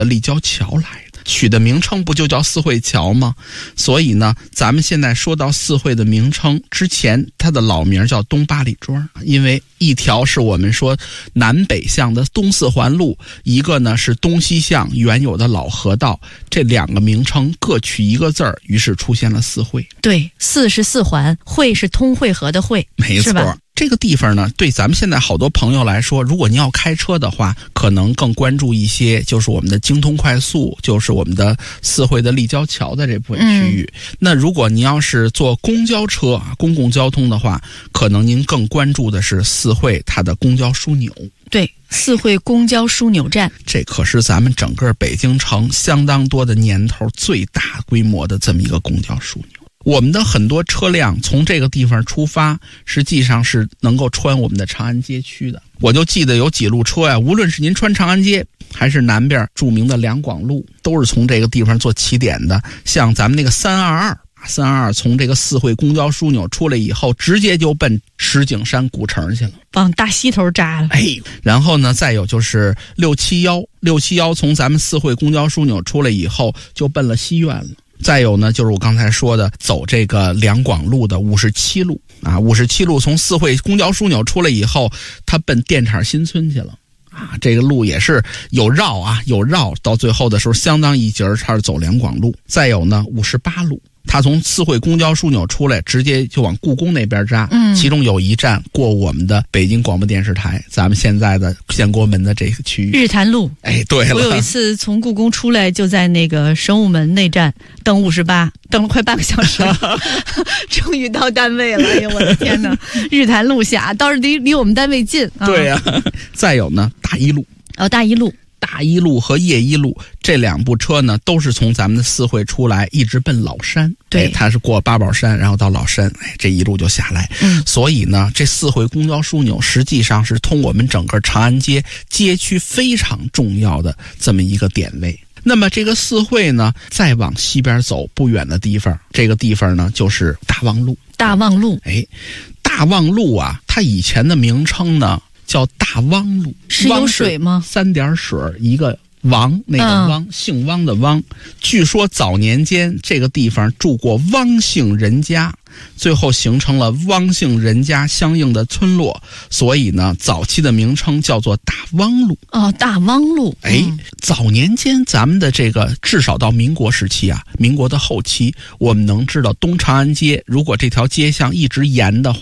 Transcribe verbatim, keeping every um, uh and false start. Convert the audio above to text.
立交桥来的，取的名称不就叫四惠桥吗？所以呢，咱们现在说到四惠的名称之前，它的老名叫东八里庄，因为一条是我们说南北向的东四环路，一个呢是东西向原有的老河道，这两个名称各取一个字儿，于是出现了四惠。 对，四是四环，惠是通惠河的惠， 没错。这个地方呢，对咱们现在好多朋友来说，如果您要开车的话，可能更关注一些，就是我们的京通快速，就是我们的四惠的立交桥的这部分区域。嗯、那如果您要是坐公交车啊，公共交通的话，可能您更关注的是四惠它的公交枢纽。 对，四惠公交枢纽站， 这可是咱们整个北京城相当多的年头最大规模的这么一个公交枢纽。我们的很多车辆从这个地方出发，实际上是能够穿我们的长安街区的。我就记得有几路车呀，无论是您穿长安街，还是南边著名的两广路，都是从这个地方做起点的。像咱们那个三二二，三二二从这个四惠公交枢纽出来以后，直接就奔石景山古城去了， 往大西头扎了。 哎，然后呢，再有就是六七幺，六七幺从咱们四惠公交枢纽出来以后，就奔了西苑了。再有呢，就是我刚才说的走这个两广路的五十七路啊，五十七路从四惠公交枢纽出来以后，它奔电厂新村去了啊。这个路也是有绕啊，有绕，到最后的时候相当一截儿，它是走两广路。再有呢，五十八路。他从四惠公交枢纽出来，直接就往故宫那边扎。嗯，其中有一站过我们的北京广播电视台，咱们现在的建国门的这个区域。 日坛路。 哎，对了， 我有一次从故宫出来，就在那个神武门那站等五十八，等了快半个小时，终于到单位了。哎呀，我的天哪！日坛路下倒是离离我们单位近。啊、 对呀、啊。再有呢，大一路。 哦，大一路。 大一路和夜一路这两部车呢，都是从咱们的四惠出来，一直奔老山。 对， 哎、它是过八宝山，然后到老山，哎，这一路就下来。嗯，所以呢，这四惠公交枢纽实际上是通我们整个长安街街区非常重要的这么一个点位。那么这个四惠呢，再往西边走不远的地方，这个地方呢就是大望路。 大望路， 哎，大望路啊，它以前的名称呢叫大汪路。 是有水吗？ 三点水一个王，那个汪、嗯、姓汪的汪。据说早年间这个地方住过汪姓人家，最后形成了汪姓人家相应的村落，所以呢，早期的名称叫做大汪路。 哦，大汪路。 哎，嗯、早年间咱们的这个至少到民国时期啊，民国的后期，我们能知道东长安街，如果这条街巷一直沿的话。